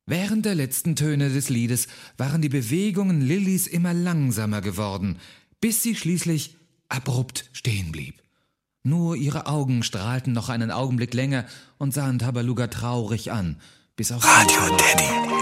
Während der letzten Töne des Liedes waren die Bewegungen Lillys immer langsamer geworden, bis sie schließlich abrupt stehen blieb. Nur ihre Augen strahlten noch einen Augenblick länger und sahen Tabaluga traurig an, bis auf Radio Daddy.